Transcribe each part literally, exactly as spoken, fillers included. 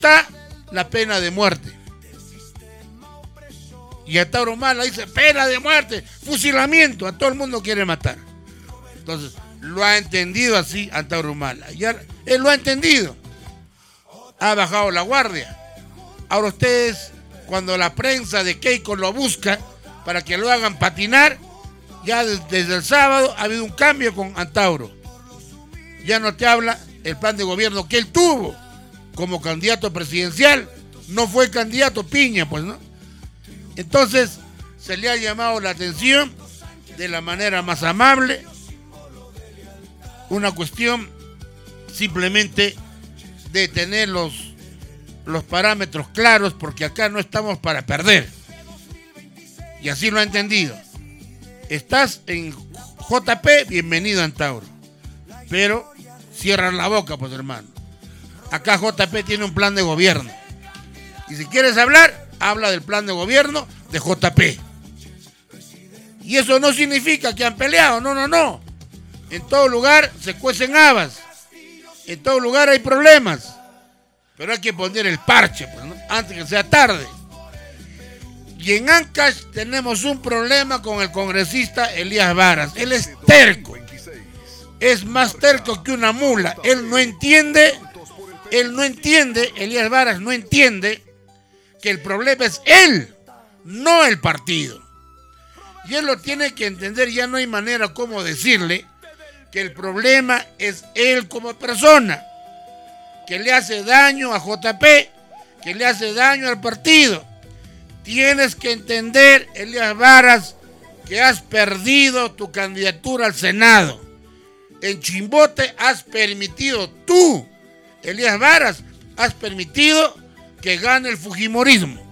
está la pena de muerte. Y Antauro Humala dice, pena de muerte, fusilamiento, a todo el mundo quiere matar. Entonces, lo ha entendido así Antauro Humala. Ya, él lo ha entendido. Ha bajado la guardia. Ahora ustedes, cuando la prensa de Keiko lo busca para que lo hagan patinar, ya desde el sábado ha habido un cambio con Antauro. Ya no te habla el plan de gobierno que él tuvo como candidato presidencial. No fue candidato Piña, pues, ¿no? Entonces, se le ha llamado la atención de la manera más amable. Una cuestión simplemente de tener los, los parámetros claros, porque acá no estamos para perder. Y así lo ha entendido. Estás en J P, bienvenido Antauro. Pero cierran la boca, pues, hermano. Acá J P tiene un plan de gobierno. Y si quieres hablar, habla del plan de gobierno de J P. Y eso no significa que han peleado, no, no, no. En todo lugar se cuecen habas. En todo lugar hay problemas. Pero hay que poner el parche, pues, ¿no? Antes que sea tarde. Y en Ancash tenemos un problema con el congresista Elías Varas. Él es terco. Es más terco que una mula. Él no entiende, él no entiende, Elías Varas no entiende que el problema es él, no el partido. Y él lo tiene que entender, ya no hay manera como decirle que el problema es él como persona, que le hace daño a J P, que le hace daño al partido. Tienes que entender, Elías Varas, que has perdido tu candidatura al Senado. En Chimbote has permitido tú, Elías Varas, has permitido que gane el fujimorismo.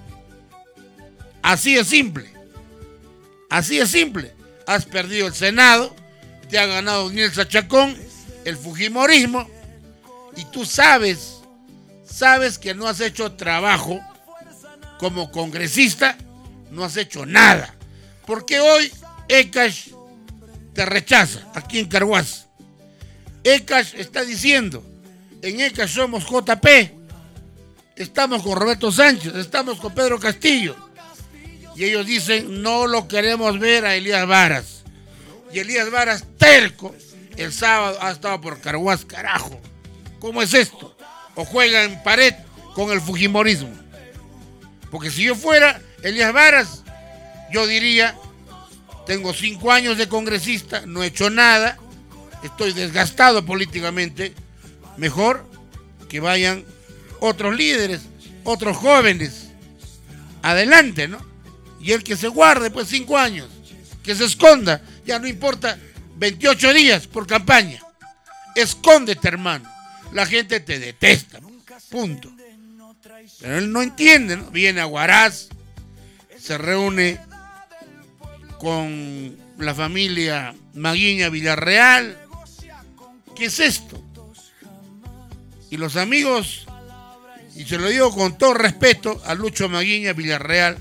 Así es simple. Así es simple. Has perdido el Senado, te ha ganado Nielsa Chacón, el fujimorismo, y tú sabes, sabes que no has hecho trabajo como congresista, no has hecho nada. Porque hoy Ekash te rechaza aquí en Carhuaz. Ekash está diciendo, en Ekash somos J P, estamos con Roberto Sánchez, estamos con Pedro Castillo. Y ellos dicen, no lo queremos ver a Elías Varas. Y Elías Varas, terco, el sábado ha estado por Carhuaz, carajo. ¿Cómo es esto? O juega en pared con el fujimorismo. Porque si yo fuera Elías Varas, yo diría, tengo cinco años de congresista, no he hecho nada, estoy desgastado políticamente, mejor que vayan otros líderes, otros jóvenes, adelante, ¿no? Y el que se guarde, pues, cinco años, que se esconda, ya no importa, veintiocho días por campaña, escóndete, hermano, la gente te detesta, punto. Pero él no entiende, ¿no? Viene a Huaraz, se reúne con la familia Maguiña Villarreal. ¿Qué es esto? Y los amigos, y se lo digo con todo respeto a Lucho Maguiña Villarreal,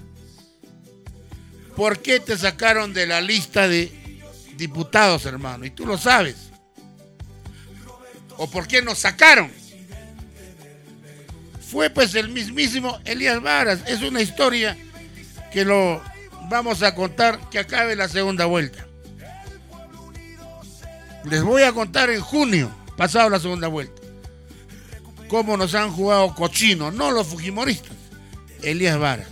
¿por qué te sacaron de la lista de diputados, hermano? Y tú lo sabes. ¿O por qué nos sacaron? Fue pues el mismísimo Elías Varas. Es una historia que lo vamos a contar que acabe la segunda vuelta. Les voy a contar en junio, pasado la segunda vuelta, cómo nos han jugado cochinos, no los fujimoristas, Elías Varas.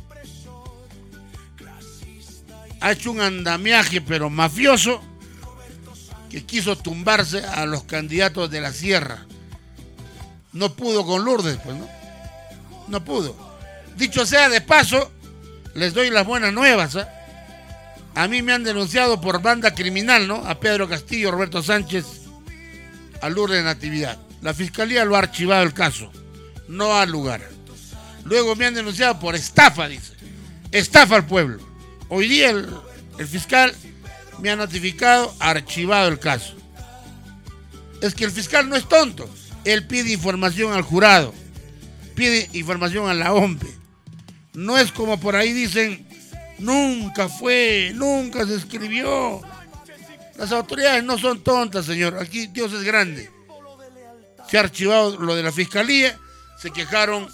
Ha hecho un andamiaje pero mafioso que quiso tumbarse a los candidatos de la sierra. No pudo con Lourdes, pues, ¿no? No pudo. Dicho sea de paso, les doy las buenas nuevas, ¿eh? A mí me han denunciado por banda criminal, ¿no? A Pedro Castillo, Roberto Sánchez, a Lourdes Natividad. La fiscalía lo ha archivado el caso. No ha lugar. Luego me han denunciado por estafa, dice. Estafa al pueblo. Hoy día el, el fiscal me ha notificado, archivado el caso. Es que el fiscal no es tonto. Él pide información al jurado, pide información a la O M P E. No es como por ahí dicen, nunca fue, nunca se escribió. Las autoridades no son tontas, señor. Aquí Dios es grande. Se ha archivado lo de la fiscalía se quejaron